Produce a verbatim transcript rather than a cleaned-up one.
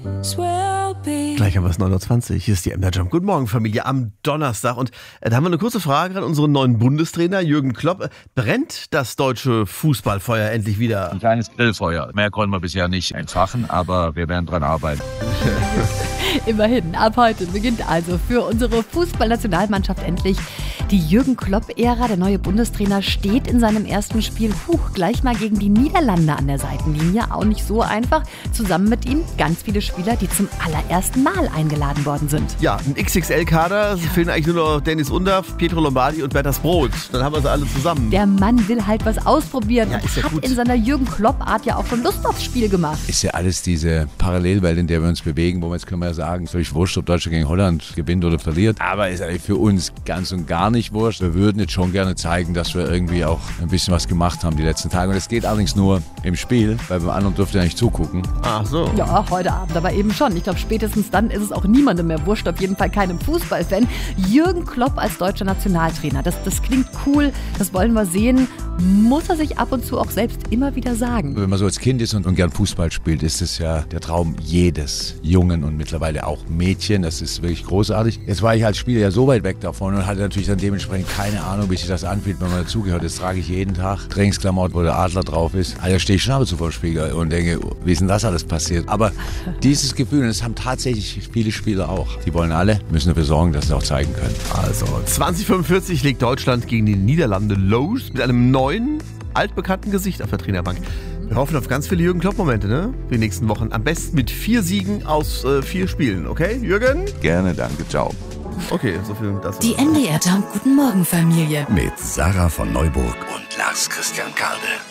Gleich haben wir es neun Uhr zwanzig. Hier ist die M D R Jump. Guten Morgen, Familie, am Donnerstag. Und äh, da haben wir eine kurze Frage an unseren neuen Bundestrainer, Jürgen Klopp. Äh, brennt das deutsche Fußballfeuer endlich wieder? Ein kleines Grillfeuer. Mehr konnten wir bisher nicht entfachen, aber wir werden dran arbeiten. Immerhin, ab heute beginnt also für unsere Fußballnationalmannschaft endlich die Jürgen Klopp-Ära. Der neue Bundestrainer steht in seinem ersten Spiel huch, gleich mal gegen die Niederlande an der Seitenlinie. Auch nicht so einfach. Zusammen mit ihm ganz viele Spieler, die zum allerersten Mal eingeladen worden sind. Ja, ein X X L-Kader. Es fehlen eigentlich nur noch Dennis Undaff, Pietro Lombardi und Bertas Brot. Dann haben wir sie alle zusammen. Der Mann will halt was ausprobieren Ja, und ist ja hat gut. in seiner Jürgen Klopp-Art ja auch schon Lust aufs Spiel gemacht. Ist ja alles diese Parallelwelt, in der wir uns bewegen, wo wir jetzt können wir ja sagen, es ist völlig wurscht, ob Deutschland gegen Holland gewinnt oder verliert. Aber ist eigentlich für uns ganz und gar nicht wurscht. Wir würden jetzt schon gerne zeigen, dass wir irgendwie auch ein bisschen was gemacht haben die letzten Tage. Und das geht allerdings nur im Spiel, weil beim anderen dürft ihr nicht zugucken. Ach so. Ja, heute Abend aber eben schon. Ich glaube, spätestens dann ist es auch niemandem mehr wurscht, auf jeden Fall keinem Fußballfan. Jürgen Klopp als deutscher Nationaltrainer, das, das klingt cool, das wollen wir sehen. Muss er sich ab und zu auch selbst immer wieder sagen. Wenn man so als Kind ist und, und gern Fußball spielt, ist es ja der Traum jedes Jungen und mittlerweile auch Mädchen. Das ist wirklich großartig. Jetzt war ich als Spieler ja so weit weg davon und hatte natürlich dann dementsprechend keine Ahnung, wie sich das anfühlt, wenn man dazugehört. Das trage ich jeden Tag. Trainingsklamotten, wo der Adler drauf ist. Also stehe ich schon ab und zu vor dem Spiegel und denke, wie ist denn das alles passiert? Aber dieses Gefühl, und das haben tatsächlich viele Spieler auch. Die wollen alle, müssen dafür sorgen, dass sie auch zeigen können. Also, zwanzig fünfundvierzig legt Deutschland gegen die Niederlande los mit einem neuen, altbekannten Gesicht auf der Trainerbank. Wir hoffen auf ganz viele Jürgen Klopp-Momente, ne? Die nächsten Wochen. Am besten mit vier Siegen aus äh, vier Spielen, okay, Jürgen? Gerne, danke, ciao. Okay, so viel dazu. Die M D R Jump Guten Morgen Familie. Mit Sarah von Neuburg und Lars Christian Karde.